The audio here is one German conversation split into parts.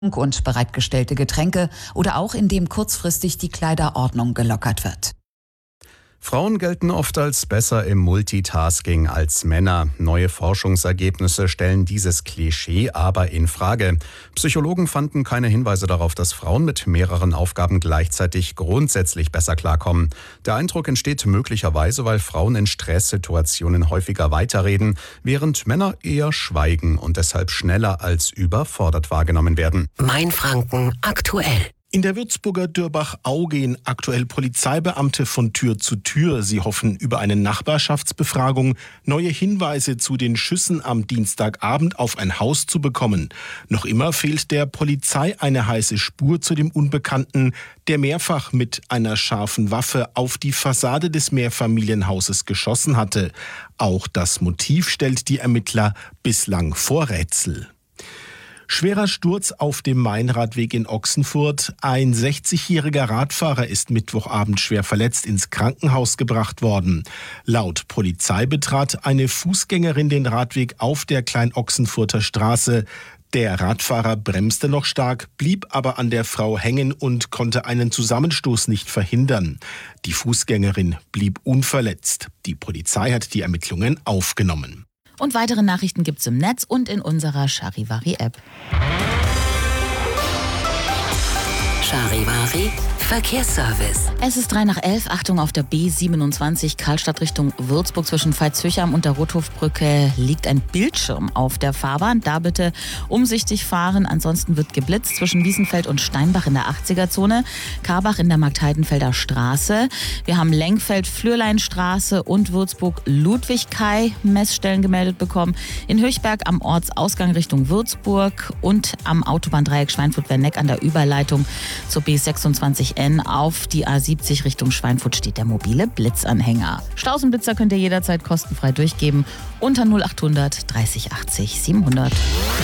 und bereitgestellte Getränke oder auch indem kurzfristig die Kleiderordnung gelockert wird. Frauen gelten oft als besser im Multitasking als Männer. Neue Forschungsergebnisse stellen dieses Klischee aber in Frage. Psychologen fanden keine Hinweise darauf, dass Frauen mit mehreren Aufgaben gleichzeitig grundsätzlich besser klarkommen. Der Eindruck entsteht möglicherweise, weil Frauen in Stresssituationen häufiger weiterreden, während Männer eher schweigen und deshalb schneller als überfordert wahrgenommen werden. Mainfranken aktuell. In der Würzburger Dörbach-Au gehen aktuell Polizeibeamte von Tür zu Tür. Sie hoffen über eine Nachbarschaftsbefragung neue Hinweise zu den Schüssen am Dienstagabend auf ein Haus zu bekommen. Noch immer fehlt der Polizei eine heiße Spur zu dem Unbekannten, der mehrfach mit einer scharfen Waffe auf die Fassade des Mehrfamilienhauses geschossen hatte. Auch das Motiv stellt die Ermittler bislang vor Rätsel. Schwerer Sturz auf dem Mainradweg in Ochsenfurt. Ein 60-jähriger Radfahrer ist Mittwochabend schwer verletzt ins Krankenhaus gebracht worden. Laut Polizei betrat eine Fußgängerin den Radweg auf der Klein-Ochsenfurter Straße. Der Radfahrer bremste noch stark, blieb aber an der Frau hängen und konnte einen Zusammenstoß nicht verhindern. Die Fußgängerin blieb unverletzt. Die Polizei hat die Ermittlungen aufgenommen. Und weitere Nachrichten gibt's im Netz und in unserer Charivari-App. Charivari Verkehrsservice. Es ist 11:03. Achtung, auf der B27 Karlstadt Richtung Würzburg zwischen Veitshöchheim und der Rothofbrücke liegt ein Bildschirm auf der Fahrbahn. Da bitte umsichtig fahren, ansonsten wird geblitzt zwischen Wiesenfeld und Steinbach in der 80er-Zone, Karbach in der Markt-Heidenfelder Straße. Wir haben Lenkfeld-Flürleinstraße und Würzburg-Ludwigkai Messstellen gemeldet bekommen. In Höchberg am Ortsausgang Richtung Würzburg und am Autobahndreieck Schweinfurt-Werneck an der Überleitung zur B26N auf die A70 Richtung Schweinfurt steht der mobile Blitzanhänger. Stausenblitzer könnt ihr jederzeit kostenfrei durchgeben unter 0800 30 80 700.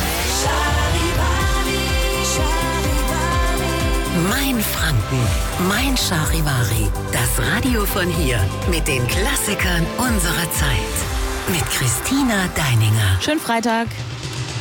Mainfranken, mein Charivari. Das Radio von hier mit den Klassikern unserer Zeit. Mit Christina Deininger. Schönen Freitag.